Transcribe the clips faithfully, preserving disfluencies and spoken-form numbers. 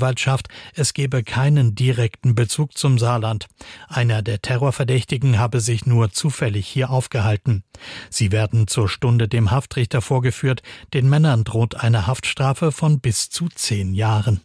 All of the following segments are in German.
Staatsanwaltschaft, es gebe keinen direkten Bezug zum Saarland. Einer der Terrorverdächtigen habe sich nur zufällig hier aufgehalten. Sie werden zur Stunde dem Haftrichter vorgeführt. Den Männern droht eine Haftstrafe von bis zu zehn Jahren.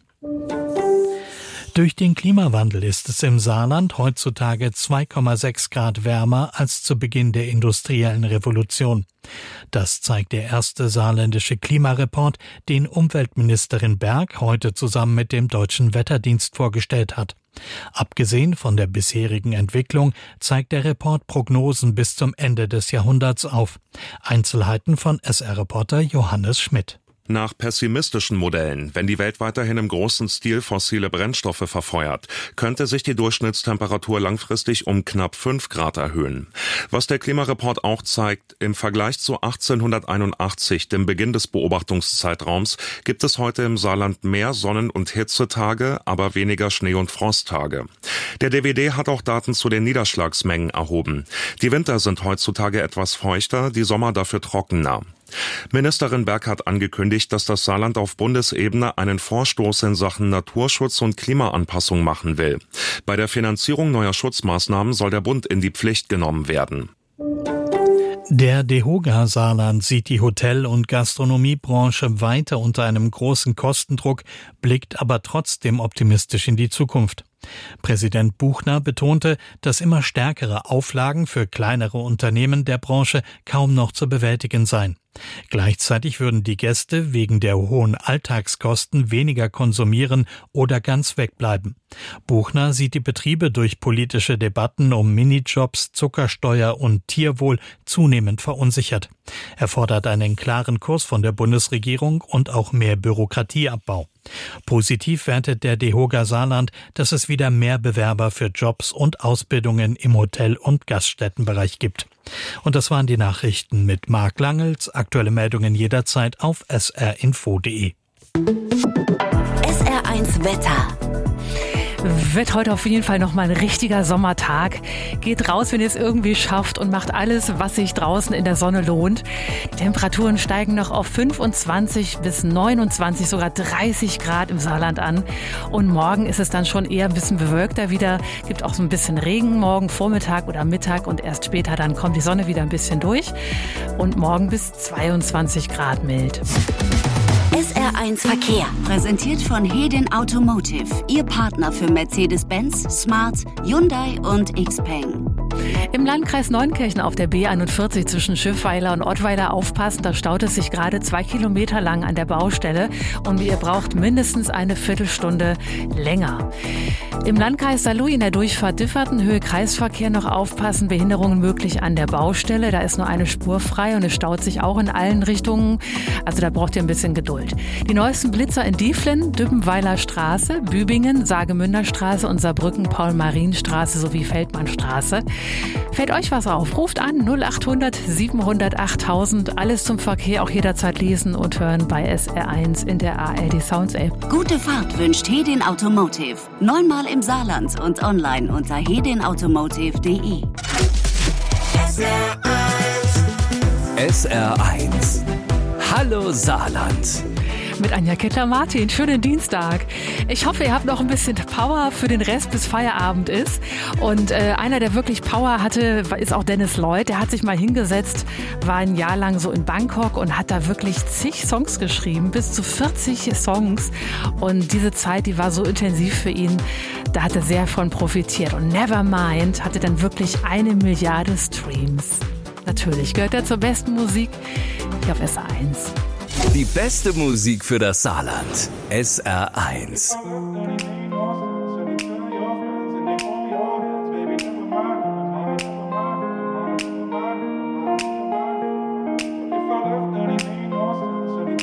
Durch den Klimawandel ist es im Saarland heutzutage zwei Komma sechs Grad wärmer als zu Beginn der industriellen Revolution. Das zeigt der erste saarländische Klimareport, den Umweltministerin Berg heute zusammen mit dem Deutschen Wetterdienst vorgestellt hat. Abgesehen von der bisherigen Entwicklung zeigt der Report Prognosen bis zum Ende des Jahrhunderts auf. Einzelheiten von S R-Reporter Johannes Schmidt. Nach pessimistischen Modellen, wenn die Welt weiterhin im großen Stil fossile Brennstoffe verfeuert, könnte sich die Durchschnittstemperatur langfristig um knapp fünf Grad erhöhen. Was der Klimareport auch zeigt, im Vergleich zu achtzehnhunderteinundachtzig, dem Beginn des Beobachtungszeitraums, gibt es heute im Saarland mehr Sonnen- und Hitzetage, aber weniger Schnee- und Frosttage. Der D W D hat auch Daten zu den Niederschlagsmengen erhoben. Die Winter sind heutzutage etwas feuchter, die Sommer dafür trockener. Ministerin Berg hat angekündigt, dass das Saarland auf Bundesebene einen Vorstoß in Sachen Naturschutz und Klimaanpassung machen will. Bei der Finanzierung neuer Schutzmaßnahmen soll der Bund in die Pflicht genommen werden. Der DEHOGA Saarland sieht die Hotel- und Gastronomiebranche weiter unter einem großen Kostendruck, blickt aber trotzdem optimistisch in die Zukunft. Präsident Buchner betonte, dass immer stärkere Auflagen für kleinere Unternehmen der Branche kaum noch zu bewältigen seien. Gleichzeitig würden die Gäste wegen der hohen Alltagskosten weniger konsumieren oder ganz wegbleiben. Buchner sieht die Betriebe durch politische Debatten um Minijobs, Zuckersteuer und Tierwohl zunehmend verunsichert. Er fordert einen klaren Kurs von der Bundesregierung und auch mehr Bürokratieabbau. Positiv wertet der DEHOGA Saarland, dass es wieder mehr Bewerber für Jobs und Ausbildungen im Hotel- und Gaststättenbereich gibt. Und das waren die Nachrichten mit Marc Langels. Aktuelle Meldungen jederzeit auf s r info punkt d e. S R eins Wetter. Wird heute auf jeden Fall nochmal ein richtiger Sommertag. Geht raus, wenn ihr es irgendwie schafft und macht alles, was sich draußen in der Sonne lohnt. Die Temperaturen steigen noch auf fünfundzwanzig bis neunundzwanzig, sogar dreißig Grad im Saarland an. Und morgen ist es dann schon eher ein bisschen bewölkter wieder. Gibt auch so ein bisschen Regen morgen Vormittag oder Mittag und erst später dann kommt die Sonne wieder ein bisschen durch. Und morgen bis zweiundzwanzig Grad mild. S R eins Verkehr, präsentiert von Hedin Automotive, Ihr Partner für Mercedes-Benz, Smart, Hyundai und Xpeng. Im Landkreis Neunkirchen auf der B einundvierzig zwischen Schiffweiler und Ottweiler aufpassen, da staut es sich gerade zwei Kilometer lang an der Baustelle und ihr braucht mindestens eine Viertelstunde länger. Im Landkreis Saarlouis in der Durchfahrt Differten, Höhe Kreisverkehr noch aufpassen, Behinderungen möglich an der Baustelle, da ist nur eine Spur frei und es staut sich auch in allen Richtungen, also da braucht ihr ein bisschen Geduld. Die neuesten Blitzer in Dieflen, Dübbenweiler Straße, Bübingen, Saargemünder Straße und Saarbrücken Paul-Marien-Straße sowie Feldmannstraße. Fällt euch was auf? Ruft an null achthundert siebenhundert achttausend. Alles zum Verkehr auch jederzeit lesen und hören bei S R eins in der A R D Sounds App. Gute Fahrt wünscht Hedin Automotive. Neunmal im Saarland und online unter hedin automotive punkt d e. S R eins. S R eins. Hallo Saarland. Mit Anja Kettler-Martin. Schönen Dienstag. Ich hoffe, ihr habt noch ein bisschen Power für den Rest, bis Feierabend ist. Und äh, einer, der wirklich Power hatte, ist auch Dennis Lloyd. Der hat sich mal hingesetzt, war ein Jahr lang so in Bangkok und hat da wirklich zig Songs geschrieben, bis zu vierzig Songs. Und diese Zeit, die war so intensiv für ihn, da hat er sehr von profitiert. Und Nevermind hatte dann wirklich eine Milliarde Streams. Natürlich gehört er zur besten Musik hier auf S R eins. Die beste Musik für das Saarland. S R eins.